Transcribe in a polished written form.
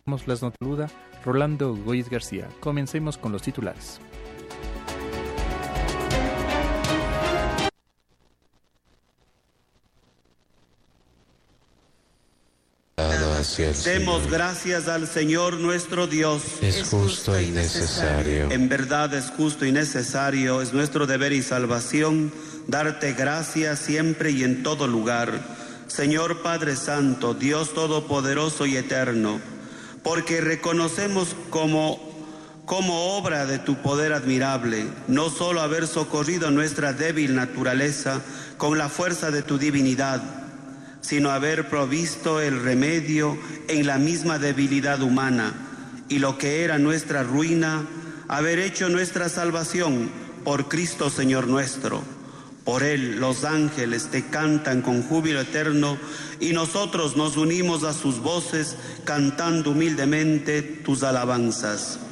las notas Rolando Goyes García. Comencemos con los titulares. Demos gracias al Señor nuestro Dios. Es justo y necesario. En verdad es justo y necesario, es nuestro deber y salvación darte gracias siempre y en todo lugar, Señor Padre Santo, Dios Todopoderoso y Eterno, porque reconocemos como obra de tu poder admirable, no solo haber socorrido nuestra débil naturaleza con la fuerza de tu divinidad, sino haber provisto el remedio en la misma debilidad humana, y lo que era nuestra ruina, haber hecho nuestra salvación por Cristo Señor nuestro. Por Él los ángeles te cantan con júbilo eterno, y nosotros nos unimos a sus voces cantando humildemente tus alabanzas.